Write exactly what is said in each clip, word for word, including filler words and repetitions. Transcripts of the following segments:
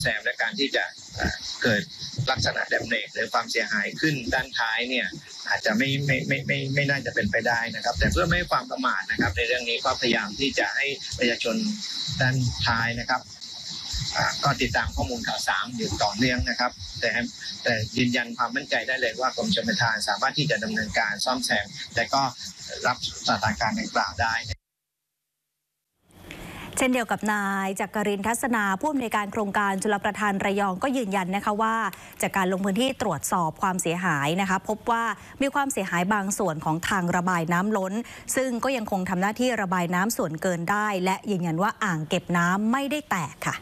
แซมและการที่จะเกิดลักษณะแดมเนจหรือความเสียหายขึ้นด้านท้ายเนี่ยอาจจะไม่ไม่ไม่ไม่ไม่น่าจะเป็นไปได้นะครับแต่เพื่อไม่ให้ความประมาทนะครับในเรื่องนี้ก็พยายามที่จะให้ประชาชนด้านท้ายนะครับก็ติดตามข้อมูลข่าวสารอยู่ต่อเนื่องนะครับแต่แต่ยืนยันความมั่นใจได้เลยว่ากรมชลประทานสามารถที่จะดำเนินการซ่อมแซมแต่ก็รับสถานการณ์ดังกล่าวได้เช่นเดียวกับนายจักรินทร์ทัศนาผู้อำนวยการโครงการชลประทานระยองก็ยืนยันนะคะว่าจากการลงพื้นที่ตรวจสอบความเสียหายนะคะพบว่ามีความเสียหายบางส่วนของทางระบายน้ำล้นซึ่งก็ยังคงทำหน้าที่ระบายน้ำส่วนเกินได้และยืนยันว่าอ่างเก็บน้ำไม่ได้แตกค่ะ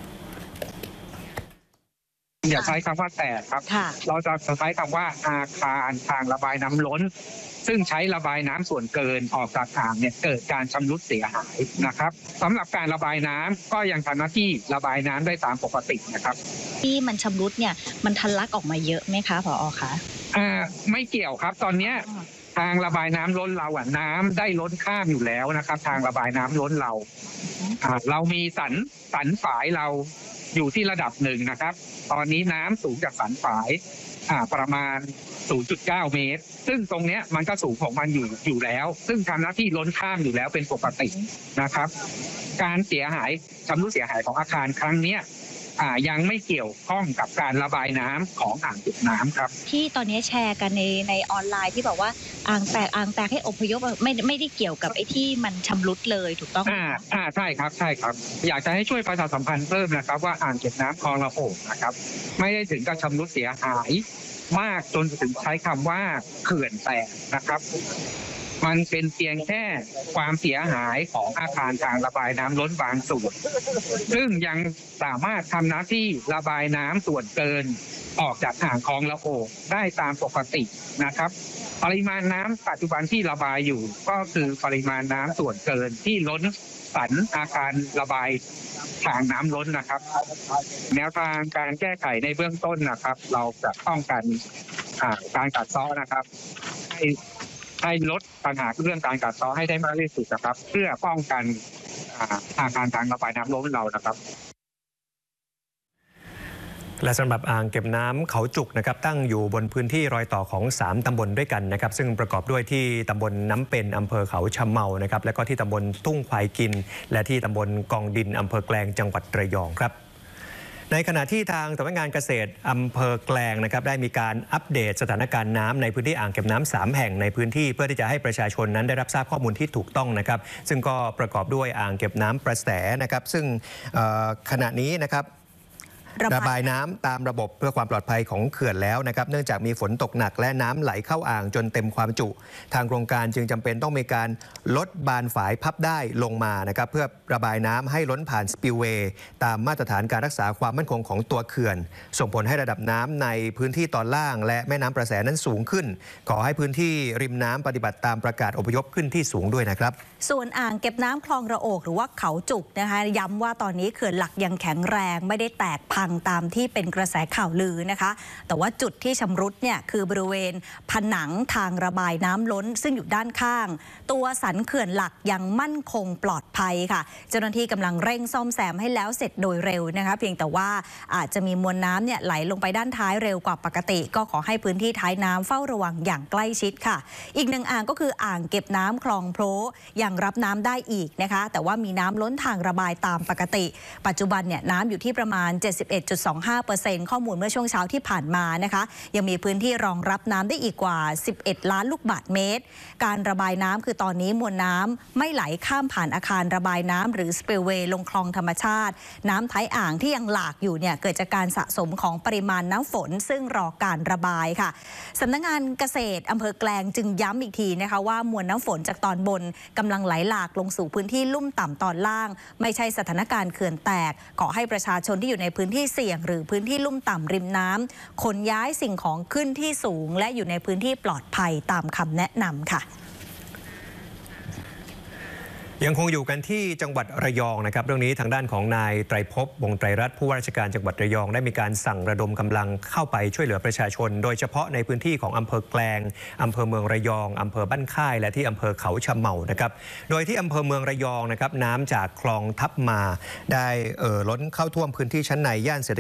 อย่าใช้คำว่าแตกครับเราจะใช้คำว่าอาคารทางระบายน้ำล้นซึ่งใช้ระบายน้ำส่วนเกินออกจากอ่างเนี่ยเกิดการชำรุดเสียหายนะครับสำหรับการระบายน้ำก็ยังทำหน้าที่ระบายน้ำได้ตามปกตินะครับที่มันชำรุดเนี่ยมันทะลักออกมาเยอะไหมคะผอ.คะอ่าไม่เกี่ยวครับตอนนี้ทางระบายน้ำล้นเราอ่ะน้ำได้ล้นข้ามอยู่แล้วนะครับทางระบายน้ำล้นเราอ่าเรามีสันสันฝายเราอยู่ที่ระดับหนึ่งนะครับตอนนี้น้ำสูงจากสันฝายอ่าประมาณ ศูนย์จุดเก้า เมตรซึ่งตรงเนี้ยมันก็สูงของมันอยู่อยู่แล้วซึ่งทำหน้าที่ล้นข้ามอยู่แล้วเป็นปกตินะครับการเสียหายชำรุดเสียหายของอาคารครั้งเนี้ยอ่ายังไม่เกี่ยวข้องกับการระบายน้ำของอ่างเก็บน้ำครับที่ตอนนี้แชร์กันในในออนไลน์ที่บอกว่าอ่างแตกอ่างแตกให้อพยพไม่ไม่ได้เกี่ยวกับไอ้ที่มันชำรุดเลยถูกต้องไหมอ่าอ่าใช่ครับใช่ครับอยากจะให้ช่วยประชาสัมพันธ์เพิ่มนะครับว่าอ่างเก็บน้ำคลองละโอ่งนะครับไม่ได้ถึงกับชำรุดเสียหายมากจนถึงใช้คำว่าเขื่อนแตกนะครับมันเป็นเพียงแค่ความเสียหายของอาคารทางระบายน้ำล้นบางส่วนซึ่งยังสามารถทำหน้าที่ระบายน้ำส่วนเกินออกจากอ่างคลองละโอ่งได้ตามปกตินะครับปริมาณน้ำปัจจุบันที่ระบายอยู่ก็คือปริมาณน้ำส่วนเกินที่ล้นสันอาคารระบายทางน้ำล้นนะครับแนวทางการแก้ไขในเบื้องต้นนะครับเราจะป้องกันการกัดเซาะนะครับให้ให้ลดปัญหาเรื่องการกัดเซาะให้ได้มากที่สุดนะครับเพื่อป้องกันอาคารทางระบายน้ำล้นเรานะครับและสำหรับอ่างเก็บน้ำเขาจุกนะครับตั้งอยู่บนพื้นที่รอยต่อของสามตำบลด้วยกันนะครับซึ่งประกอบด้วยที่ตำบลน้ำเป็นอำเภอเขาชะเมานะครับและก็ที่ตำบลทุ่งควายกินและที่ตำบลกองดินอำเภอแกลงจังหวัดระยองครับในขณะที่ทางสำนักงานเกษตรอำเภอแกลงนะครับได้มีการอัปเดตสถานการณ์น้ำในพื้นที่อ่างเก็บน้ำสามแห่งในพื้นที่เพื่อที่จะให้ประชาชนนั้นได้รับทราบข้อมูลที่ถูกต้องนะครับซึ่งก็ประกอบด้วยอ่างเก็บน้ำประแสนะครับซึ่งขณะนี้นะครับระบายน้ำตามระบบเพื่อความปลอดภัยของเขื่อนแล้วนะครับเนื่องจากมีฝนตกหนักและน้ำไหลเข้าอ่างจนเต็มความจุทางโครงการจึงจำเป็นต้องมีการลดบานฝายพับได้ลงมานะครับเพื่อระบายน้ำให้ล้นผ่านสปิลเวย์ตามมาตรฐานการรักษาความมั่นคงของตัวเขื่อนส่งผลให้ระดับน้ำในพื้นที่ตอนล่างและแม่น้ำประแสนั้นสูงขึ้นขอให้พื้นที่ริมน้ำปฏิบัติตามประกาศอพยพขึ้นที่สูงด้วยนะครับส่วนอ่างเก็บน้ำคลองระโอกหรือว่าเขาจุกนะคะย้ำว่าตอนนี้เขื่อนหลักยังแข็งแรงไม่ได้แตกพังตามที่เป็นกระแสข่าวลือนะคะแต่ว่าจุดที่ชำรุดเนี่ยคือบริเวณผนังทางระบายน้ำล้นซึ่งอยู่ด้านข้างตัวสันเขื่อนหลักยังมั่นคงปลอดภัยค่ะเจ้าหน้าที่กำลังเร่งซ่อมแซมให้แล้วเสร็จโดยเร็วนะคะเพียงแต่ว่าอาจจะมีมวลน้ำเนี่ยไหลลงไปด้านท้ายเร็วกว่าปกติก็ขอให้พื้นที่ท้ายน้ำเฝ้าระวังอย่างใกล้ชิดค่ะอีกหนึ่งอ่างก็คืออ่างเก็บน้ำคลองโพยังรับน้ำได้อีกนะคะแต่ว่ามีน้ำล้นทางระบายตามปกติปัจจุบันเนี่ยน้ำอยู่ที่ประมาณ เจ็ดสิบเอ็ดจุดสองห้าเปอร์เซ็นต์ ข้อมูลเมื่อช่วงเช้าที่ผ่านมานะคะยังมีพื้นที่รองรับน้ำได้อีกกว่าสิบเอ็ดล้านลูกบาศก์เมตรการระบายน้ำคือตอนนี้มวลน้ำไม่ไหลข้ามผ่านอาคารระบายน้ำหรือสปิลเวย์ลงคลองธรรมชาติน้ำท้ายอ่างที่ยังหลากอยู่เนี่ยเกิดจากการสะสมของปริมาณน้ำฝนซึ่งรอการระบายค่ะสำนักงานเกษตรอำเภอแกลงจึงย้ำอีกทีนะคะว่ามวลน้ำฝนจากตอนบนกำลังไหลหลากลงสู่พื้นที่ลุ่มต่ำตอนล่างไม่ใช่สถานการณ์เขื่อนแตกขอให้ประชาชนที่อยู่ในพื้นที่เสี่ยงหรือพื้นที่ลุ่มต่ำริมน้ำขนย้ายสิ่งของขึ้นที่สูงและอยู่ในพื้นที่ปลอดภัยตามคำแนะนำค่ะยังคงอยู่กันที่จังหวัดระยองนะครับเรื่องนี้ทางด้านของนายไตรภพวงศ์ไตรรัตน์ผู้ว่าราชการจังหวัดระยองได้มีการสั่งระดมกำลังเข้าไปช่วยเหลือประชาชนโดยเฉพาะในพื้นที่ของอำเภอแกลงอำเภอเมืองระยองอำเภอบ้านค่ายและที่อำเภอเขาชะเมานะครับโดยที่อำเภอเมืองระยองนะครับน้ำจากคลองทับมาได้เอ่อล้นเข้าท่วมพื้นที่ชั้นในย่านเศรษฐ